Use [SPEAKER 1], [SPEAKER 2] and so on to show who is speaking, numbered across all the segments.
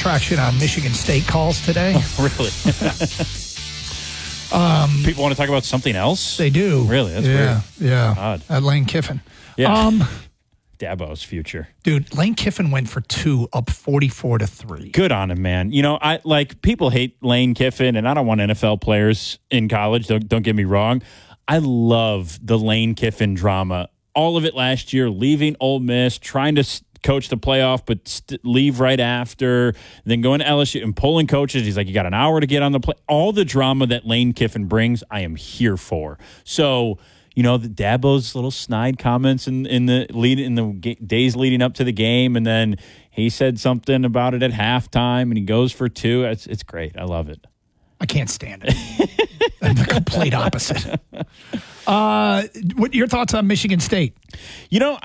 [SPEAKER 1] traction on Michigan State calls today.
[SPEAKER 2] Really? People want to talk about something else?
[SPEAKER 1] They do.
[SPEAKER 2] Really? That's weird.
[SPEAKER 1] Yeah.
[SPEAKER 2] Odd.
[SPEAKER 1] At Lane Kiffin.
[SPEAKER 2] Yeah. Dabo's future.
[SPEAKER 1] Dude, Lane Kiffin went for 2 up 44-3.
[SPEAKER 2] Good on him, man. You know, people hate Lane Kiffin, and I don't want NFL players in college. Don't get me wrong. I love the Lane Kiffin drama. All of it last year, leaving Ole Miss, trying to coach the playoff, but leave right after, then going to LSU and pulling coaches. He's like, you got an hour to get on the play. All the drama that Lane Kiffin brings, I am here for. So, you know, the Dabo's little snide comments in the days leading up to the game, and then he said something about it at halftime, and he goes for 2. It's great. I love it.
[SPEAKER 1] I can't stand it. I'm the complete opposite. What your thoughts on Michigan State?
[SPEAKER 2] You know,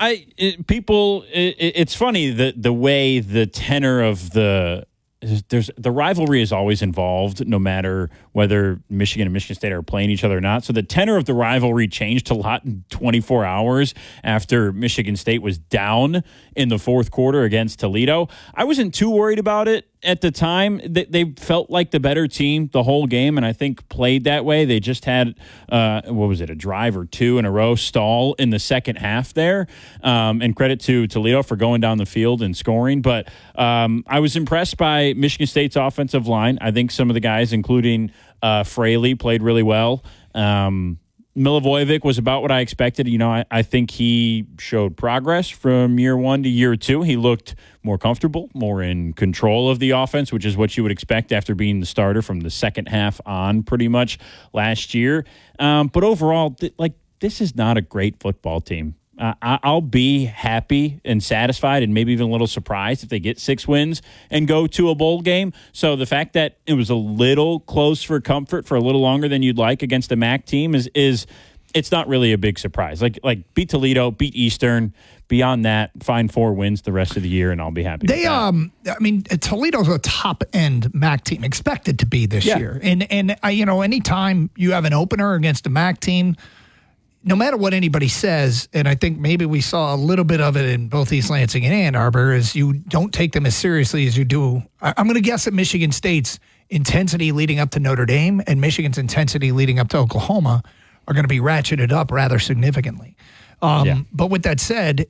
[SPEAKER 2] it's funny the way the tenor of the rivalry is always involved, no matter whether Michigan and Michigan State are playing each other or not. So the tenor of the rivalry changed a lot in 24 hours after Michigan State was down in the fourth quarter against Toledo. I wasn't too worried about it at the time. They felt like the better team the whole game, and I think played that way. They just had, a drive or 2 in a row stall in the second half there. And credit to Toledo for going down the field and scoring. But I was impressed by Michigan State's offensive line. I think some of the guys, including Fraley, played really well. Milivojevic was about what I expected. You know, I think he showed progress from year 1 to year 2. He looked more comfortable, more in control of the offense, which is what you would expect after being the starter from the second half on pretty much last year. But overall, this is not a great football team. I'll be happy and satisfied and maybe even a little surprised if they get 6 wins and go to a bowl game. So the fact that it was a little close for comfort for a little longer than you'd like against a MAC team is it's not really a big surprise. Like beat Toledo, beat Eastern. Beyond that, find 4 wins the rest of the year, and I'll be happy.
[SPEAKER 1] Toledo's a top-end MAC team, expected to be this year. And anytime you have an opener against a MAC team, no matter what anybody says, and I think maybe we saw a little bit of it in both East Lansing and Ann Arbor, is you don't take them as seriously as you do. I'm going to guess that Michigan State's intensity leading up to Notre Dame and Michigan's intensity leading up to Oklahoma are going to be ratcheted up rather significantly. But with that said,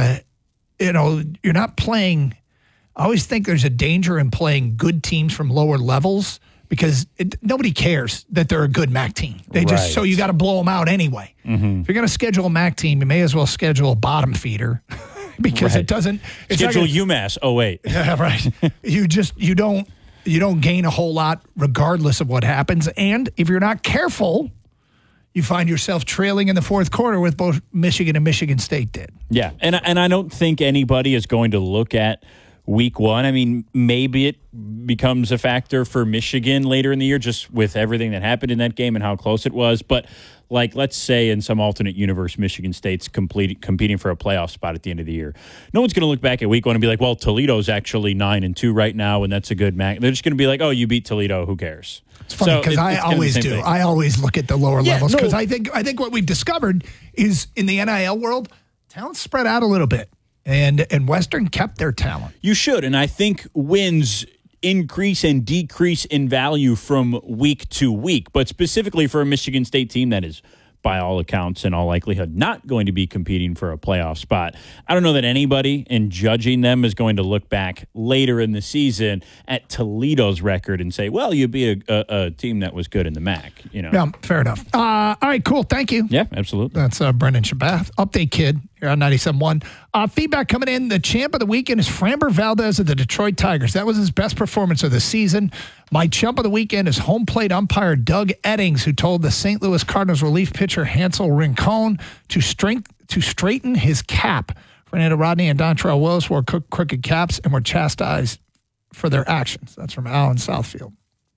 [SPEAKER 1] you're not playing. I always think there's a danger in playing good teams from lower levels because nobody cares that they're a good MAC team. So you got to blow them out anyway. Mm-hmm. If you're going to schedule a MAC team, you may as well schedule a bottom feeder because it doesn't.
[SPEAKER 2] Schedule UMass 08.
[SPEAKER 1] Yeah, right. you don't gain a whole lot regardless of what happens. And if you're not careful, you find yourself trailing in the fourth quarter with both Michigan and Michigan State did.
[SPEAKER 2] Yeah, and I don't think anybody is going to look at week 1. I mean, maybe it becomes a factor for Michigan later in the year just with everything that happened in that game and how close it was. But, let's say in some alternate universe, Michigan State's competing for a playoff spot at the end of the year. No one's going to look back at week 1 and be like, well, Toledo's actually 9-2 right now, and that's a good MAC. They're just going to be like, oh, you beat Toledo. Who cares?
[SPEAKER 1] It's funny because I always do. Thing. I always look at the lower levels because I think what we've discovered is in the NIL world, talent's spread out a little bit. And Western kept their talent.
[SPEAKER 2] You should, and I think wins increase and decrease in value from week to week, but specifically for a Michigan State team that is, by all accounts, in all likelihood, not going to be competing for a playoff spot. I don't know that anybody in judging them is going to look back later in the season at Toledo's record and say, well, you beat a team that was good in the MAC.
[SPEAKER 1] Yeah, fair enough. All right, cool. Thank you.
[SPEAKER 2] Yeah, absolutely.
[SPEAKER 1] That's Brendan Shabath. Update Kid here on 97.1. Feedback coming in. The champ of the weekend is Framber Valdez of the Detroit Tigers. That was his best performance of the season. My chump of the weekend is home plate umpire Doug Eddings, who told the St. Louis Cardinals relief pitcher Hansel Rincon to straighten his cap. Fernando Rodney and Dontrell Willis wore crooked caps and were chastised for their actions. That's from Alan Southfield.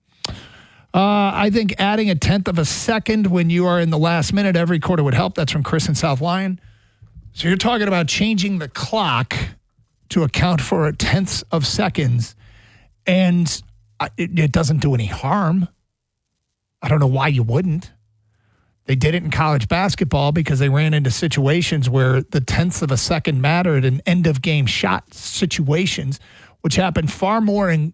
[SPEAKER 1] I think adding 1/10 of a second when you are in the last minute every quarter would help. That's from Chris in South Lyon. So you're talking about changing the clock to account for 1/10 of seconds, and it doesn't do any harm. I don't know why you wouldn't. They did it in college basketball because they ran into situations where the 1/10 of a second mattered in end-of-game shot situations, which happened far more in